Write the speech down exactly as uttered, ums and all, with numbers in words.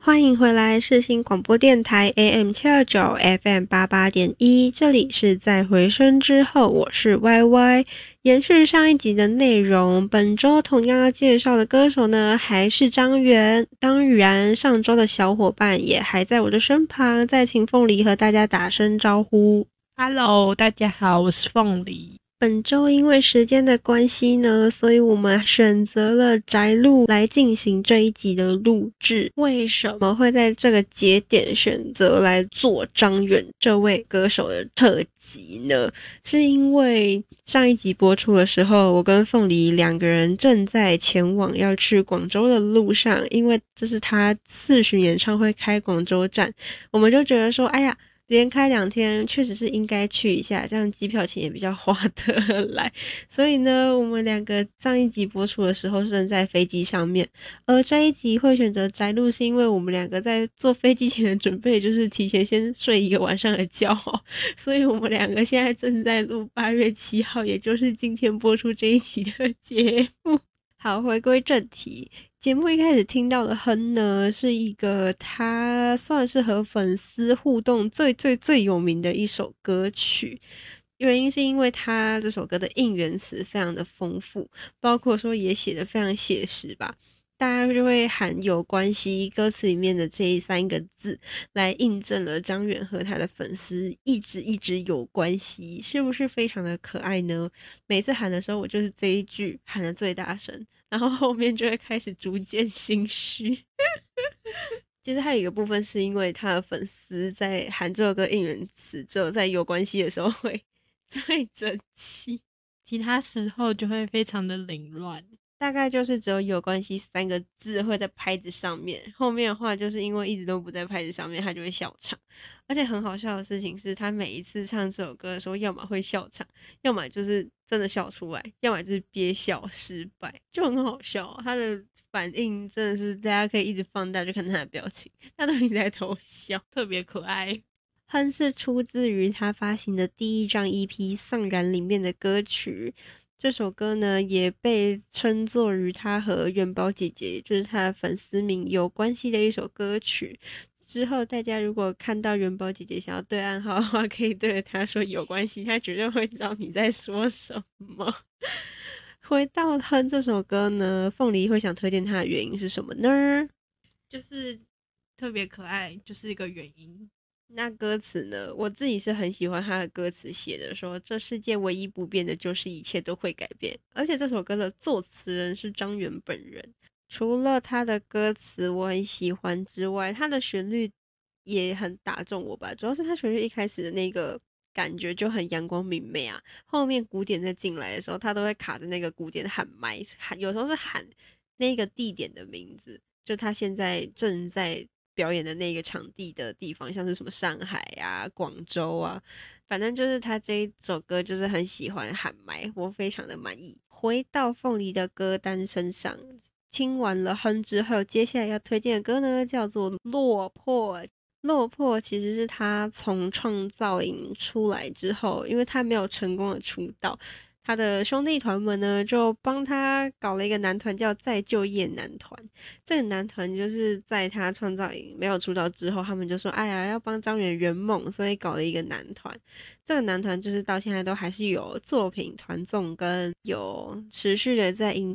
欢迎回来世新广播电台 A M 七二九 F M 八八点一，这里是在回声之后，我是 Y Y。 延续上一集的内容，本周同样要介绍的歌手呢还是张元。当然上周的小伙伴也还在我的身旁，再请凤梨和大家打声招呼。 Hello， 大家好，我是凤梨。 本周因为时间的关系呢，所以我们选择了宅录来进行这一集的录制。为什么会在这个节点选择来做张远这位歌手的特辑呢？是因为上一集播出的时候，我跟凤梨两个人正在前往要去广州的路上，因为这是他四巡演唱会开广州站，我们就觉得说，哎呀，连开两天确实是应该去一下，这样机票钱也比较划得来。所以呢，我们两个上一集播出的时候是正在飞机上面，而这一集会选择宅录是因为我们两个在坐飞机前的准备就是提前先睡一个晚上的觉，所以我们两个现在正在录八月七号，也就是今天播出这一集的节目。好，回归正题，节目一开始听到的哼呢，是一个他算是和粉丝互动最最最有名的一首歌曲。原因是因为他这首歌的应援词非常的丰富，包括说也写得非常写实吧，大家就会喊有关系，歌词里面的这三个字来印证了张远和他的粉丝一直一直有关系，是不是非常的可爱呢？每次喊的时候我就是这一句喊得最大声，然后后面就会开始逐渐心虚。其实还有一个部分是因为他的粉丝在喊这首歌应援词只有在有关系的时候会最争气， 其他时候就会非常的凌乱。 大概就是只有有关系三个字会在拍子上面，后面的话就是因为一直都不在拍子上面，他就会笑场。而且很好笑的事情是，他每一次唱这首歌的时候，要么会笑场，要么就是真的笑出来，要么就是憋笑失败，就很好笑。他的反应真的是大家可以一直放大，就看他的表情，他都一直在偷笑， 特别可爱。 哼是出自于他发行的第一张 E P《丧然》里面的歌曲。这首歌呢也被称作于他和元宝姐姐，也就是他的粉丝名有关系的一首歌曲。之后大家如果看到元宝姐姐想要对暗号的话，可以对着他说有关系，他绝对会知道你在说什么。回到哼这首歌呢，凤梨会想推荐他的原因是什么呢？ 就是特别可爱，就是一个原因。 那歌词呢，我自己是很喜欢他的歌词，写的说这世界唯一不变的就是一切都会改变。而且这首歌的作词人是张远本人，除了他的歌词我很喜欢之外，他的旋律也很打中我吧。主要是他旋律一开始的那个感觉就很阳光明媚啊，后面鼓点再进来的时候，他都会卡着那个鼓点喊麦，喊有时候是喊那个地点的名字，就他现在正在表演的那个场地的地方，像是什么上海啊、广州啊，反正就是他这一首歌就是很喜欢喊麦，我非常的满意。回到凤梨的歌单身上，听完了哼之后，接下来要推荐的歌呢叫做《落魄》。落魄其实是他从创造营出来之后，因为他没有成功的出道，他的兄弟团们呢就帮他搞了一个男团叫再就业男团。这个男团就是在他创造营没有出道之后，他们就说哎呀要帮张远圆梦，所以搞了一个男团。这个男团就是到现在都还是有作品团综跟有持续的在荧